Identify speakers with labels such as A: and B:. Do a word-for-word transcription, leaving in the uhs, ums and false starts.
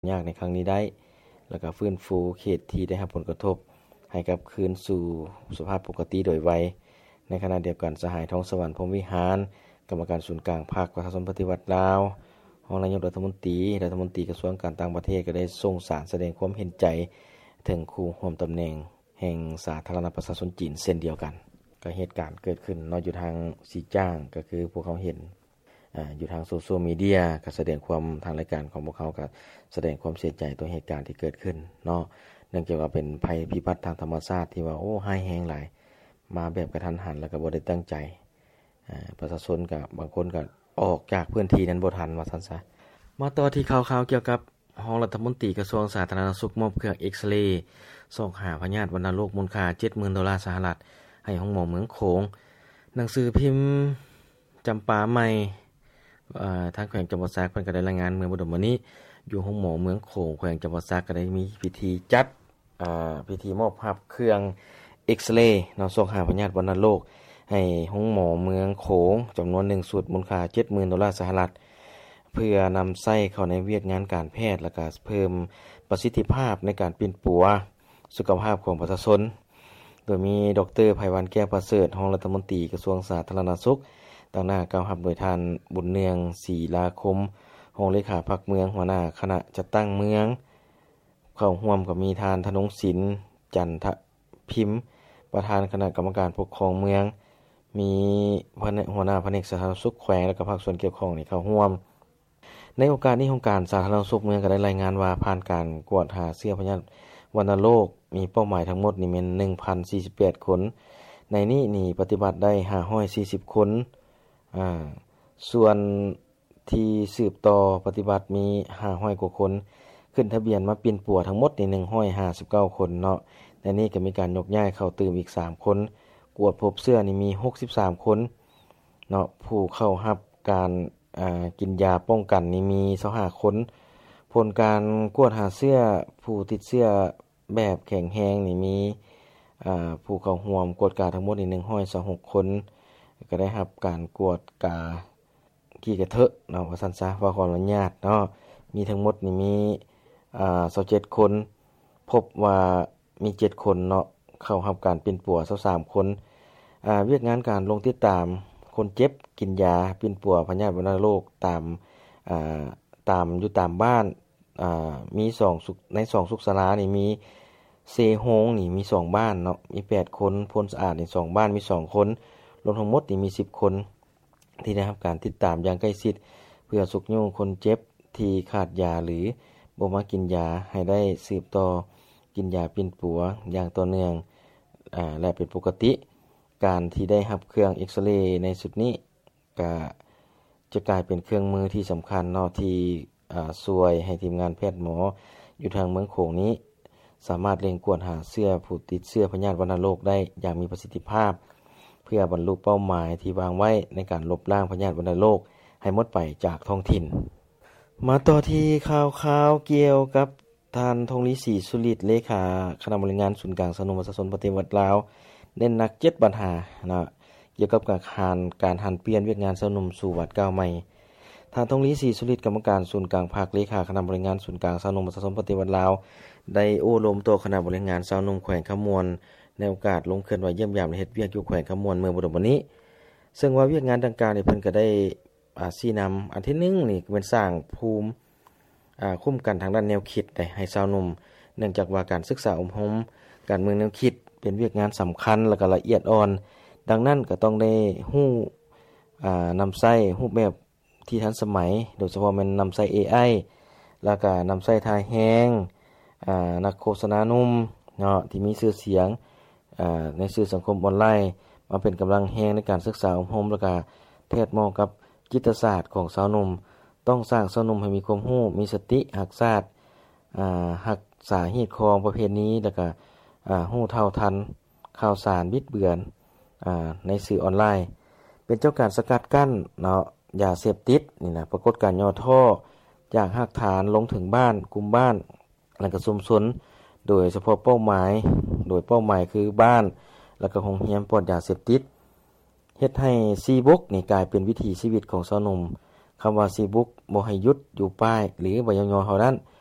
A: ยากในครั้งนี้ได้แล้วก็ฟื้นฟูเขตที่ได้รับผลกระทบให้กลับคืนสู่สภาพปกติโดยไวในขณะเดียวกันสหายท้องสวรรค์พรหมวิหารกรรมการศูนย์กลางภาคประชาชนปฏิวัติลาวรองนายกรัฐมนตรีรัฐมนตรีกระทรวงการต่างประเทศก็ได้ส่งสารแสดงความเห็นใจถึงผู้ร่วมตำแหน่งแห่งสาธารณรัฐประชาชนจีนเช่นเดียวกันก็เหตุการณ์เกิดขึ้นนอกอยู่ทางสีจ้างก็คือพวกเขาเห็นอ่าอยู่ทางโซเชียลมีเดียก็แสดงความทางรายการของพวกเขาก็แสดงความเสียใจต่อเหตุการณ์ที่เกิดขึ้นเนาะเนื่องจากว่าเป็นภัยพิบัติทางธรรมชาติที่ว่าโอ้ร้ายแรงหลายมาแบบกระทันหันแล้วก็บ่ได้ตั้งใจอ่าประชาชนก็บางคนก็ออกจากพื้นที่นั้นบ่ทันว่าซั่นซะมาต่อที่ข่าวๆเกี่ยวกับรองรัฐมนตรีกระทรวงสาธารณสุขมอบเครื่องเอ็กซเรย์ส่งหาพยาธิวัณโรคมูลค่า เจ็ดหมื่น ดอลลาร์สหรัฐให้ห้องหมอเมืองโขงหนังสือพิมพ์จำปาใหม่เอ่อทางแขวงจำปาสักเพิ่นก็ได้รายงานเมื่อบ่ดมื้อนี้อยู่ห้องหมอเมืองโขงแขวงจำปาสักก็ได้มีพิธีจัดอ่าพิธีมอบรับเครื่องเอ็กซเรย์เนาะส่งหาพยาธิวัณโรคให้ห้องหมอเมืองโขงจำนวนหนึ่งชุดมูลค่า เจ็ดหมื่น ดอลลาร์สหรัฐเพื่อนำใช้เข้าในเวียกงานการแพทย์และก็เพิ่มประสิทธิภาพในการปิ่นปัวสุขภาพของประชาชนโดยมีดร.ไพวันแก้วประเสริฐรองรัฐมนตรีกระทรวงสาธารณสุขตั้งหน้ากล่าวรับโดยท่านบุญเนืองศรีลาคมรองเลขาพรรคเมืองหัวหน้าคณะจัดตั้งเมืองเข้าร่วมก็มีท่านธนงศิลป์จันทพิมพ์ประธานคณะกรรมการปกครองเมืองมีหัวหน้าแผนกสาธารณสุขแขวงและก็ภาคส่วนเกี่ยวข้องนี่เข้าร่วมในโอกาสนี้องค์การสาธารณสุขเมืองก็ได้รายงานว่าผ่านการกวดหาเชื้อพยาธิวัณโรคมีเป้าหมายทั้งหมดนี่แม่น หนึ่งพันสี่สิบแปด คนในนี้นี่ปฏิบัติได้ห้าร้อยสี่สิบคนอ่าส่วนที่สืบต่อปฏิบัติมีห้าร้อยกว่าคนขึ้นทะเบียนมาปิ่นปัวทั้งหมดนี่หนึ่งร้อยห้าสิบเก้าคนเนาะในนี้ก็มีการยกย้ายเข้าตื่มอีกสามคนกวดพบเชื้อนี่มีหกสิบสามคนเนาะผู้เข้ารับการอ่ากินยาป้องกันนี่มียี่สิบห้าคนผลการกวดหาเชื้อผู้ติดเชื้อแบบแข็งแรงนี่มีอ่าผู้เข้าร่วมกวดกาทั้งหมดนี่หนึ่งร้อยยี่สิบหกคนก็ได้รับการกวดกากี่กระเทอะเนาะว่าซั่นซะว่าขออนุญาตเนาะมีทั้งหมดนี่มีอ่ายี่สิบเจ็ดคนพบว่ามีเจ็ดคนเนาะเข้ารับการปิ่นปัวยี่สิบสามคนอ่าเวียกงานการลงติดตามคนเจ็บกินยาปิ่นปัวพยาธิวัณโรคตามอ่าตามอยู่ตามบ้านอ่ามีสองสุขในสองสุขศาลานี่มีเซโฮงนี่มีสองบ้านเนาะมีแปดคนพลสะอาดนี่สองบ้านมีสองคนรวมทั้งหมดนี่มีสิบคนที่ได้รับการติดตามอย่างใกล้ชิดเพื่อสุขโยงคนเจ็บที่ขาดยาหรือบ่มากินยาให้ได้สืบต่อกินยาปิ่นปัวอย่างต่อเนื่องอ่าและเป็นปกติการที่ได้รับเครื่องเอ็กซเรย์ในสุดนี้ก็จะกลายเป็นเครื่องมือที่สำคัญเนาะที่อ่าช่วยให้ทีมงานแพทย์หมออยู่ทางเมืองโขงนี้สามารถเร่งกวดหาเชื้อผู้ติดเชื้อพยาธิวัณโรคได้อย่างมีประสิทธิภาพเพื่อบรรลุเป้าหมายที่วางไว้ในการลบล้างพยาธิวัณโรคให้หมดไปจากท้องถิ่นมาต่อที่ข่าวๆเกี่ยวกับท่านทองฤทธิ์ศรีสุฤทธิ์เลขาคณะบริหารศูนย์กลางสาธารณสุขปฏิวัติลาวเน้นหนักเจ็ดปัญหานะเกี่ยวกับการการหันเปลี่ยนเวียกงานสนุมสู่วัดเก่าใหม่ท่านทองฤทธิ์ศรีสุฤทธิ์กรรมการศูนย์กลางภาคเลขาคณะบริหารศูนย์กลางสาธารณสุขปฏิวัติลาวได้โอ้ลมต่อคณะบริหารสาวนุ่มแขวงขมวนในโอกาสลงเคลื่อนไหวเยี่ยมยามและเฮ็ดเวียกอยู่แขวงขมวนเมืองบ่ดมื้อนี้ซึ่งว่าเวียกงานดังกล่าวนี่เพิ่นก็ได้อ่าชี้นำอันที่หนึ่งนี่เป็นสร้างภูมิอ่าคุ้มกันทางด้านแนวคิดได้ให้สาวนุ่มเนื่องจากว่าการศึกษาอบรมการเมืองแนวคิดเป็นเวียกงานสำคัญและก็ละเอียดอ่อนดังนั้นก็ต้องได้ฮู้อ่านำใช้รูปแบบที่ทันสมัยโดยเฉพาะแม่นนำใช้ เอ ไอ แล้วก็นำใช้ทายแฮงอ่านักโฆษณานุ่มเนาะที่มีชื่อเสียงอ่าในสื่อสังคมออนไลน์มาเป็นกำลังแฮงในการศึกษาอบรมแล้วก็แพทย์หมอกับจิตศาสตร์ของสาวหนุ่มต้องสร้างสาวหนุ่มให้มีความรู้มีสติรักษาอ่ารักษาเหตุของประเภทนี้แล้วก็อ่ารู้เท่าทันข่าวสารบิดเบือนอ่าในสื่อออนไลน์เป็นเจ้าการสกัดกั้นเนาะยาเสพติดนี่นะปรากฏการณ์ย่อท่อจากรากฐานลงถึงบ้านกลุ่มบ้านและก็ชุมชนโดยเฉพาะเป้าหมายโดยเป้าหมายคือบ้านแล้วก็โรงเรียนปลอดยาเสพติดเฮ็ดให้ซีบุ๊กนี่กลายเป็นวิถีชีวิตของสาวหนุ่มคำว่าซีบุ๊กบ่ให้หยุดอยู่ป้ายหรือบ่ยอๆเท่านั้น